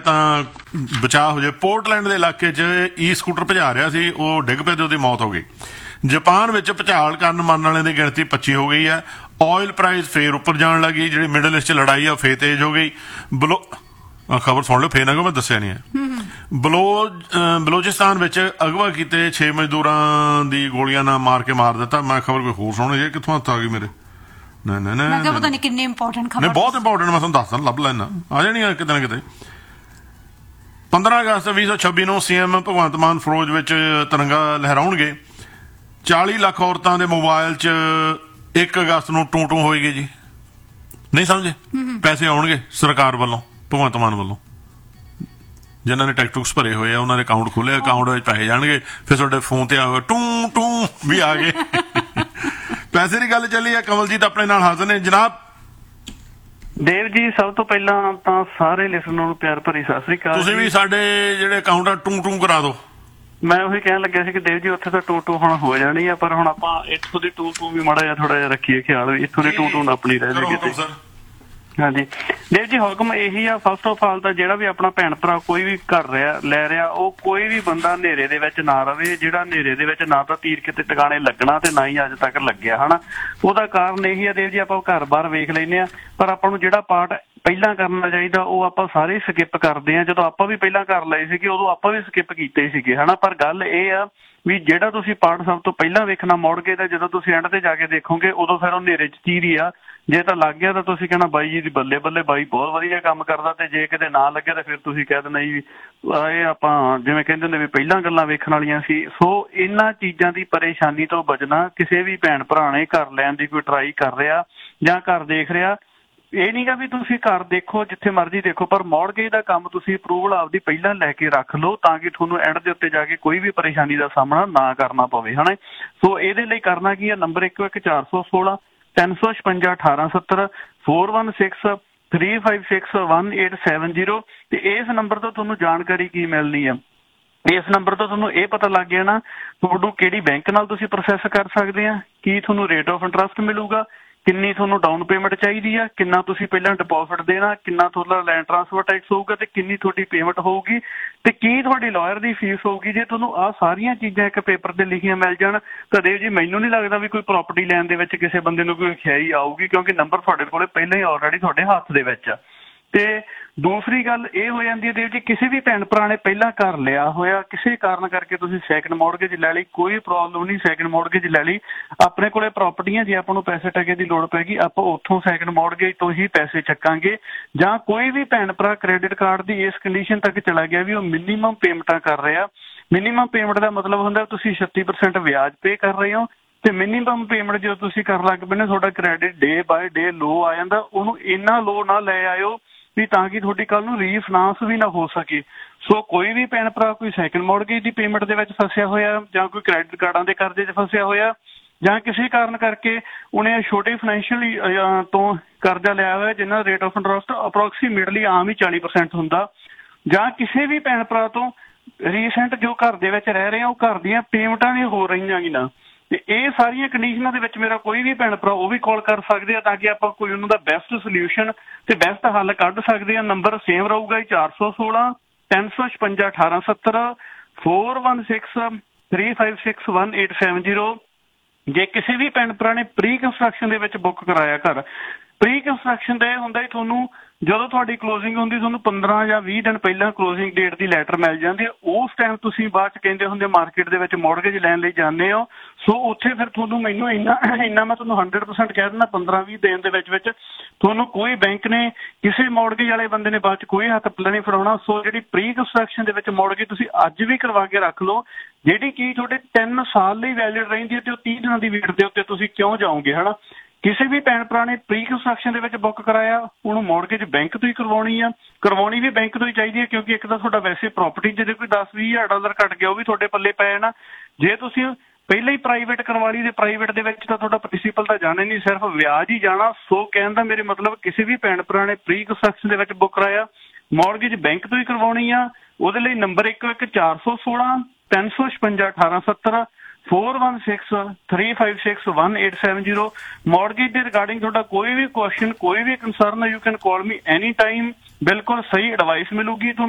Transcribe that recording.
ਤਾਂ ਬਚਾਅ ਹੋ ਜਾਏ। ਪੋਰਟਲੈਂਡ ਦੇ ਇਲਾਕੇ 'ਚ ਈ ਸਕੂਟਰ ਭਜਾ ਰਿਹਾ ਸੀ, ਉਹ ਡਿੱਗ ਪਿਆ ਤੇ ਉਹਦੀ ਮੌਤ ਹੋ ਗਈ। ਜਾਪਾਨ ਵਿੱਚ ਭੁਚਾਲ ਕਾਰਨ ਮਰਨ ਵਾਲਿਆਂ ਦੀ ਗਿਣਤੀ 25 ਹੋ ਗਈ ਹੈ। ਆਇਲ ਪ੍ਰਾਈਸ ਫੇਰ ਉੱਪਰ ਜਾਣ ਲੱਗੀ। ਜਿਹੜੀ ਮਿਡਲ ਈਸਟ 'ਚ ਲੜਾਈ ਆ ਉਹ ਫੇਰ ਤੇਜ਼ ਹੋ ਗਈ। ਖਬਰ ਸੁਣ ਲਿਓ, ਫੇਰ ਨਾ ਮੈਂ ਦੱਸਿਆ ਨਹੀਂ ਹੈ। ਬਲੋਚਿਸਤਾਨ ਵਿੱਚ ਅਗਵਾ ਕੀਤੇ 6 ਮਜ਼ਦੂਰਾਂ ਦੀ ਗੋਲੀਆਂ ਨਾਲ ਮਾਰ ਕੇ ਮਾਰ ਦਿੱਤਾ। ਮੈਂ ਖਬਰ ਕੋਈ ਹੋਰ ਸੁਣ, ਇਹ ਕਿੱਥੋਂ ਹੱਥ ਆ ਗਈ ਮੇਰੇ। ਪਤਾ ਨਹੀਂ ਕਿੰਨੀ ਇੰਪੋਰਟੈਂਟ ਖਬਰ, ਬਹੁਤ ਇੰਪੋਰਟੈਂਟ। ਮੈਂ ਤੁਹਾਨੂੰ ਦੱਸਦਾ, ਲੱਭ ਲੈਣਾ, ਆ ਜਾਣੀ ਆ ਕਿਤੇ ਨਾ ਕਿਤੇ। 15 ਅਗਸਤ 2026 ਨੂੰ ਸੀਐਮ ਭਗਵੰਤ ਮਾਨ ਫਰੋਜ਼ ਵਿੱਚ ਤਿਰੰਗਾ ਲਹਿਰਾਉਣਗੇ। 40 ਲੱਖ ਔਰਤਾਂ ਦੇ ਮੋਬਾਇਲ 'ਚ 1 ਅਗਸਤ ਨੂੰ ਟੂ ਟੂ ਹੋਏਗੀ ਜੀ। ਨਹੀਂ ਸਮਝੇ? ਪੈਸੇ ਆਉਣਗੇ ਸਰਕਾਰ ਵੱਲੋਂ, ਭਗਵੰਤ ਮਾਨ ਵੱਲੋਂ। ਜਿਨ੍ਹਾਂ ਨੇ ਟੈਕਸ ਟੁਕਸ ਭਰੇ ਹੋਏ ਆ ਉਹਨਾਂ ਦੇ ਅਕਾਊਂਟ ਖੋਲੇ, ਅਕਾਊਂਟ ਵਿੱਚ ਪੈਸੇ ਜਾਣਗੇ। ਫਿਰ ਤੁਹਾਡੇ ਫੋਨ ਤੇ ਆ ਟੂ ਟੂ ਵੀ ਆ ਗਏ। ਪੈਸੇ ਦੀ ਗੱਲ ਚੱਲੀ ਆ। ਕਮਲਜੀਤ ਆਪਣੇ ਨਾਲ ਹਾਜ਼ਰ ਨੇ ਜਨਾਬ। ਦੇਵ ਜੀ, ਸਭ ਤੋਂ ਪਹਿਲਾਂ ਤਾਂ ਸਾਰੇ ਲਿਸਨਰਾਂ ਨੂੰ ਪਿਆਰ ਭਰੀ ਸਤਿ ਸ੍ਰੀ ਅਕਾਲ। ਤੁਸੀਂ ਵੀ ਸਾਡੇ ਜਿਹੜੇ ਅਕਾਊਂਟ ਆ ਟੂ ਟੂ ਕਰਾ ਦਿਓ। ਮੈਂ ਉਹੀ ਕਹਿਣ ਲੱਗਿਆ ਸੀ ਕਿ ਦੇਵ ਜੀ ਉੱਥੇ ਤਾਂ ਟੂ ਟੂ ਹੁਣ ਹੋ ਜਾਣੀ ਆ, ਪਰ ਹੁਣ ਆਪਾਂ ਇੱਥੋਂ ਦੀ ਟੂ ਟੂ ਵੀ ਮਾੜਾ ਜਿਹਾ ਥੋੜਾ ਜਿਹਾ ਰੱਖੀਏ ਖਿਆਲ, ਵੀ ਇੱਥੋਂ ਦੀ ਟੂ ਟੂ ਨਾ ਆਪਣੀ ਰਹਿ ਜਾਏ ਕਿਤੇ। ਹਾਂਜੀ ਦੇਵ ਜੀ, ਹੁਕਮ ਇਹੀ ਆ, ਫਸਟ ਆਫ ਆਲ ਤਾਂ ਜਿਹੜਾ ਵੀ ਆਪਣਾ ਭੈਣ ਭਰਾ ਕੋਈ ਵੀ ਕਰ ਰਿਹਾ ਲੈ ਰਿਹਾ, ਉਹ ਕੋਈ ਵੀ ਬੰਦਾ ਹਨੇਰੇ ਦੇ ਵਿੱਚ ਨਾ ਰਵੇ। ਜਿਹੜਾ ਹਨੇਰੇ ਦੇ ਵਿੱਚ ਨਾ ਤਾਂ ਤੀਰ ਕਿਤੇ ਟਿਕਾਣੇ ਲੱਗਣਾ ਤੇ ਨਾ ਹੀ ਅੱਜ ਤੱਕ ਲੱਗਿਆ ਹਨਾ। ਉਹਦਾ ਕਾਰਨ ਇਹੀ ਆ ਦੇਵ ਜੀ, ਆਪਾਂ ਘਰ ਬਾਰ ਵੇਖ ਲੈਂਦੇ ਆ, ਪਰ ਆਪਾਂ ਨੂੰ ਜਿਹੜਾ ਪਾਰਟ ਪਹਿਲਾਂ ਕਰਨਾ ਚਾਹੀਦਾ ਉਹ ਆਪਾਂ ਸਾਰੇ ਸਕਿਪ ਕਰਦੇ ਆ। ਜਦੋਂ ਆਪਾਂ ਵੀ ਪਹਿਲਾਂ ਕਰ ਲਏ ਸੀਗੇ ਉਦੋਂ ਆਪਾਂ ਵੀ ਸਕਿਪ ਕੀਤੇ ਸੀਗੇ ਹਨਾ। ਪਰ ਗੱਲ ਇਹ ਆ ਵੀ ਜਿਹੜਾ ਤੁਸੀਂ ਪਾਰਟ ਸਭ ਤੋਂ ਪਹਿਲਾਂ ਵੇਖਣਾ ਮੁੜ ਕੇ, ਤਾਂ ਜਦੋਂ ਤੁਸੀਂ ਐਂਡ ਤੇ ਜਾ ਕੇ ਦੇਖੋਗੇ ਉਦੋਂ ਫਿਰ ਉਹ ਹਨੇਰੇ 'ਚ ਚੀਰ ਹੀ ਆ। ਜੇ ਤਾਂ ਲੱਗ ਗਿਆ ਤਾਂ ਤੁਸੀਂ ਕਹਿਣਾ ਬਾਈ ਜੀ ਦੀ ਬੱਲੇ ਬੱਲੇ, ਬਾਈ ਬਹੁਤ ਵਧੀਆ ਕੰਮ ਕਰਦਾ। ਤੇ ਜੇ ਕਿਤੇ ਨਾ ਲੱਗਿਆ ਤਾਂ ਫਿਰ ਤੁਸੀਂ ਕਹਿ ਦੇਣਾ ਜੀ ਇਹ ਆਪਾਂ ਜਿਵੇਂ ਕਹਿੰਦੇ ਹੁੰਦੇ ਵੀ ਪਹਿਲਾਂ ਗੱਲਾਂ ਵੇਖਣ ਵਾਲੀਆਂ ਸੀ। ਸੋ ਇਹਨਾਂ ਚੀਜ਼ਾਂ ਦੀ ਪਰੇਸ਼ਾਨੀ ਤੋਂ ਬਚਣਾ। ਕਿਸੇ ਵੀ ਭੈਣ ਭਰਾ ਨੇ ਘਰ ਲੈਣ ਦੀ ਕੋਈ ਟਰਾਈ ਕਰ ਰਿਹਾ ਜਾਂ ਘਰ ਦੇਖ ਰਿਹਾ, ਇਹ ਨੀ ਗਾ ਵੀ ਤੁਸੀਂ ਘਰ ਦੇਖੋ ਜਿੱਥੇ ਮਰਜ਼ੀ ਦੇਖੋ, ਪਰ ਮੌੜਗੇਜ ਦਾ ਕੰਮ ਤੁਸੀਂ ਅਪਰੂਵਲ ਆਪਦੀ ਪਹਿਲਾਂ ਲੈ ਕੇ ਰੱਖ ਲਓ ਤਾਂ ਕਿ ਤੁਹਾਨੂੰ ਐਂਡ ਦੇ ਉੱਤੇ ਜਾ ਕੇ ਕੋਈ ਵੀ ਪਰੇਸ਼ਾਨੀ ਦਾ ਸਾਹਮਣਾ ਨਾ ਕਰਨਾ ਪਵੇ ਹਨਾ। ਸੋ ਇਹਦੇ ਲਈ ਕਰਨਾ ਕੀ ਹੈ, ਨੰਬਰ 11416 356 1870 416 356 1870 ਤੇ ਇਸ ਨੰਬਰ ਤੋਂ ਤੁਹਾਨੂੰ ਜਾਣਕਾਰੀ ਕੀ ਮਿਲਣੀ ਆ। ਇਸ ਨੰਬਰ ਤੋਂ ਤੁਹਾਨੂੰ ਇਹ ਪਤਾ ਲੱਗ ਗਿਆ ਨਾ ਤੁਹਾਨੂੰ ਕਿਹੜੀ ਬੈਂਕ ਨਾਲ ਤੁਸੀਂ ਪ੍ਰੋਸੈਸ ਕਰ ਸਕਦੇ ਆ, ਕੀ ਤੁਹਾਨੂੰ ਰੇਟ ਆਫ ਇੰਟਰਸਟ ਮਿਲੂਗਾ, ਕਿੰਨੀ ਤੁਹਾਨੂੰ ਡਾਊਨ ਪੇਮੈਂਟ ਚਾਹੀਦੀ ਆ, ਕਿੰਨਾ ਤੁਸੀਂ ਪਹਿਲਾਂ ਡਿਪੋਜ਼ਿਟ ਦੇਣਾ, ਕਿੰਨਾ ਤੁਹਾਡਾ ਲੈਂਡ ਟਰਾਂਸਫਰ ਟੈਕਸ ਹੋਊਗਾ ਤੇ ਕਿੰਨੀ ਤੁਹਾਡੀ ਪੇਮੈਂਟ ਹੋਊਗੀ ਤੇ ਕੀ ਤੁਹਾਡੀ ਲਾਇਰ ਦੀ ਫੀਸ ਹੋਊਗੀ। ਜੇ ਤੁਹਾਨੂੰ ਆਹ ਸਾਰੀਆਂ ਚੀਜ਼ਾਂ ਇੱਕ ਪੇਪਰ ਤੇ ਲਿਖੀਆਂ ਮਿਲ ਜਾਣ ਤਾਂ ਦੇਵ ਜੀ ਮੈਨੂੰ ਨਹੀਂ ਲੱਗਦਾ ਵੀ ਕੋਈ ਪ੍ਰਾਪਰਟੀ ਲੈਣ ਦੇ ਵਿੱਚ ਕਿਸੇ ਬੰਦੇ ਨੂੰ ਕੋਈ ਖਿਆਈ ਆਊਗੀ, ਕਿਉਂਕਿ ਨੰਬਰ ਤੁਹਾਡੇ ਕੋਲੇ ਪਹਿਲਾਂ ਹੀ ਆਲਰੇਡੀ ਤੁਹਾਡੇ ਹੱਥ ਦੇ ਵਿੱਚ ਆ। ਤੇ ਦੂਸਰੀ ਗੱਲ ਇਹ ਹੋ ਜਾਂਦੀ ਹੈ ਦੇਵ ਜੀ, ਕਿਸੇ ਵੀ ਭੈਣ ਭਰਾ ਨੇ ਪਹਿਲਾਂ ਘਰ ਲਿਆ ਹੋਇਆ, ਕਿਸੇ ਕਾਰਨ ਕਰਕੇ ਤੁਸੀਂ ਸੈਕਿੰਡ ਮੌਰਗੇਜ ਲੈ ਲਈ, ਕੋਈ ਪ੍ਰੋਬਲਮ ਨਹੀਂ, ਸੈਕਿੰਡ ਮੌਰਗੇਜ ਲੈ ਲਈ। ਆਪਣੇ ਕੋਲੇ ਪ੍ਰਾਪਰਟੀਆਂ, ਜੇ ਆਪਾਂ ਨੂੰ ਪੈਸੇ ਟਕੇ ਦੀ ਲੋੜ ਪੈਗੀ ਆਪਾਂ ਉੱਥੋਂ ਸੈਕਿੰਡ ਮੌਰਗੇਜ ਤੋਂ ਹੀ ਪੈਸੇ ਚੱਕਾਂਗੇ। ਜਾਂ ਕੋਈ ਵੀ ਭੈਣ ਭਰਾ ਕ੍ਰੈਡਿਟ ਕਾਰਡ ਦੀ ਇਸ ਕੰਡੀਸ਼ਨ ਤੱਕ ਚਲਾ ਗਿਆ ਵੀ ਉਹ ਮਿਨੀਮਮ ਪੇਮੈਂਟਾਂ ਕਰ ਰਿਹਾ। ਮਿਨੀਮਮ ਪੇਮੈਂਟ ਦਾ ਮਤਲਬ ਹੁੰਦਾ ਤੁਸੀਂ 36% ਵਿਆਜ ਪੇ ਕਰ ਰਹੇ ਹੋ ਤੇ ਮਿਨੀਮਮ ਪੇਮੈਂਟ ਜਦੋਂ ਤੁਸੀਂ ਕਰਨ ਲੱਗ ਪੈਂਦੇ ਤੁਹਾਡਾ ਕ੍ਰੈਡਿਟ ਡੇ ਬਾਏ ਡੇ ਲੋ ਆ ਜਾਂਦਾ। ਉਹਨੂੰ ਇੰਨਾ ਲੋ ਨਾ ਲੈ ਆਇਓ ਵੀ ਤਾਂ ਕਿ ਤੁਹਾਡੀ ਕੱਲ ਨੂੰ ਰੀਫਾਈਨਾਂਸ ਵੀ ਨਾ ਹੋ ਸਕੇ। ਸੋ ਕੋਈ ਵੀ ਭੈਣ ਭਰਾ ਕੋਈ ਸੈਕਿੰਡ ਮੌਰਗੇਜ ਦੀ ਪੇਮੈਂਟ ਦੇ ਵਿੱਚ ਫਸਿਆ ਹੋਇਆ ਜਾਂ ਕੋਈ ਕ੍ਰੈਡਿਟ ਕਾਰਡਾਂ ਦੇ ਕਰਜ਼ੇ 'ਚ ਫਸਿਆ ਹੋਇਆ ਜਾਂ ਕਿਸੇ ਕਾਰਨ ਕਰਕੇ ਉਹਨੇ ਛੋਟੇ ਫਾਈਨੈਂਸ਼ੀਅਲ ਤੋਂ ਕਰਜ਼ਾ ਲਿਆ ਹੋਇਆ ਜਿਹਨਾਂ ਦਾ ਰੇਟ ਆਫ ਇੰਟਰਸਟ ਅਪਰੋਕਸੀਮੇਟਲੀ ਆਮ ਹੀ 40% ਹੁੰਦਾ, ਜਾਂ ਕਿਸੇ ਵੀ ਭੈਣ ਭਰਾ ਤੋਂ ਰੀਸੈਂਟ ਜੋ ਘਰ ਦੇ ਵਿੱਚ ਰਹਿ ਰਹੇ ਆ ਉਹ ਘਰ ਦੀਆਂ ਪੇਮੈਂਟਾਂ ਨਹੀਂ ਹੋ ਰਹੀਆਂ ਗੀ ਨਾ, ਤੇ ਇਹ ਸਾਰੀਆਂ ਕੰਡੀਸ਼ਨਾਂ ਦੇ ਵਿੱਚ ਮੇਰਾ ਕੋਈ ਵੀ ਭੈਣ ਭਰਾ ਉਹ ਵੀ ਕਾਲ ਕਰ ਸਕਦੇ ਆ ਤਾਂ ਕਿ ਆਪਾਂ ਕੋਈ ਉਹਨਾਂ ਦਾ ਬੈਸਟ ਸੋਲਿਊਸ਼ਨ ਤੇ ਬੈਸਟ ਹੱਲ ਕੱਢ ਸਕਦੇ ਆ। ਨੰਬਰ ਸੇਮ ਰਹੂਗਾ 416 356 1870 416 356 1870। ਜੇ ਕਿਸੇ ਵੀ ਭੈਣ ਭਰਾ ਨੇ ਪ੍ਰੀ ਕੰਸਟਰਕਸ਼ਨ ਦੇ ਵਿੱਚ ਬੁੱਕ ਕਰਾਇਆ ਘਰ, ਪ੍ਰੀ ਕੰਸਟਰਕਸ਼ਨ ਦਾ ਇਹ ਹੁੰਦਾ ਤੁਹਾਨੂੰ ਜਦੋਂ ਤੁਹਾਡੀ ਕਲੋਜ਼ਿੰਗ ਹੁੰਦੀ ਤੁਹਾਨੂੰ 15 ਜਾਂ 20 ਦਿਨ ਪਹਿਲਾਂ ਕਲੋਜ਼ਿੰਗ ਡੇਟ ਦੀ ਲੈਟਰ ਮਿਲ ਜਾਂਦੀ ਹੈ। ਉਸ ਟਾਈਮ ਤੁਸੀਂ ਬਾਅਦ 'ਚ ਕਹਿੰਦੇ ਹੁੰਦੇ ਮਾਰਕੀਟ ਦੇ ਵਿੱਚ ਮੌਰਗੇਜ ਲੈਣ ਲਈ ਜਾਂਦੇ ਹੋ। ਸੋ ਉੱਥੇ ਫਿਰ ਤੁਹਾਨੂੰ ਮੈਨੂੰ ਇੰਨਾ ਮੈਂ ਤੁਹਾਨੂੰ 100% ਕਹਿ ਦਿੰਦਾ 15-20 ਦਿਨ ਦੇ ਵਿੱਚ ਤੁਹਾਨੂੰ ਕੋਈ ਬੈਂਕ ਨੇ ਕਿਸੇ ਮੌਰਗੇਜ ਵਾਲੇ ਬੰਦੇ ਨੇ ਬਾਅਦ 'ਚ ਕੋਈ ਹੱਥ ਪੱਲਾ ਨਹੀਂ ਫੜਾਉਣਾ। ਸੋ ਜਿਹੜੀ ਪ੍ਰੀ ਕੰਸਟਰਕਸ਼ਨ ਦੇ ਵਿੱਚ ਮੌਰਗੇਜ ਤੁਸੀਂ ਅੱਜ ਵੀ ਕਰਵਾ ਕੇ ਰੱਖ ਲਓ, ਜਿਹੜੀ ਕੀ ਤੁਹਾਡੇ 3 ਸਾਲ ਲਈ ਵੈਲਿਡ ਰਹਿੰਦੀ ਹੈ ਤੇ ਉਹ 30 ਦਿਨਾਂ ਦੀ ਵੇਟ ਦੇ ਉੱਤੇ ਤੁਸੀਂ ਕਿਉਂ ਜਾਓਗੇ ਹਨਾ। ਕਿਸੇ ਵੀ ਭੈਣ ਭਰਾ ਨੇ ਪ੍ਰੀ ਕੰਸਟਰਕਸ਼ਨ ਦੇ ਵਿੱਚ ਬੁੱਕ ਕਰਾਇਆ ਉਹਨੂੰ ਮੌਰਗੇਜ ਬੈਂਕ ਤੋਂ ਹੀ ਕਰਵਾਉਣੀ ਵੀ ਬੈਂਕ ਤੋਂ ਹੀ ਚਾਹੀਦੀ ਹੈ, ਕਿਉਂਕਿ ਇੱਕ ਤਾਂ ਤੁਹਾਡਾ ਵੈਸੇ ਪ੍ਰਾਪਰਟੀ ਜੇ ਕੋਈ $10-20 ਘੱਟ ਗਿਆ ਉਹ ਵੀ ਤੁਹਾਡੇ ਪੱਲੇ ਪੈ ਜਾਣਾ। ਜੇ ਤੁਸੀਂ ਪਹਿਲਾਂ ਹੀ ਪ੍ਰਾਈਵੇਟ ਕਰਵਾ ਲਈ ਤੇ ਪ੍ਰਾਈਵੇਟ ਦੇ ਵਿੱਚ ਤਾਂ ਤੁਹਾਡਾ ਪ੍ਰਿੰਸੀਪਲ ਤਾਂ ਜਾਣਾ ਨਹੀਂ, ਸਿਰਫ ਵਿਆਜ ਹੀ ਜਾਣਾ। ਸੋ ਕਹਿਣ ਦਾ ਮੇਰੇ ਮਤਲਬ ਕਿਸੇ ਵੀ ਭੈਣ ਭਰਾ ਨੇ ਪ੍ਰੀ ਕੰਸਟਰਕਸ਼ਨ ਦੇ ਵਿੱਚ ਬੁੱਕ ਕਰਾਇਆ ਮੌਰਗੇਜ ਬੈਂਕ ਤੋਂ ਹੀ ਕਰਵਾਉਣੀ ਆ। ਉਹਦੇ ਲਈ ਨੰਬਰ 11416 356 1870 416 356 1870। ਮੌਰਗੇਜ ਦੇ ਰਿਗਾਰਡਿੰਗ ਤੁਹਾਡਾ ਕੋਈ ਵੀ ਕੁਐਸਚਨ ਕੋਈ ਵੀ concern you can call me any time, ਬਿਲਕੁਲ ਸਹੀ ਐਡਵਾਈਸ ਮਿਲੂਗੀ ਤੁਹਾਨੂੰ।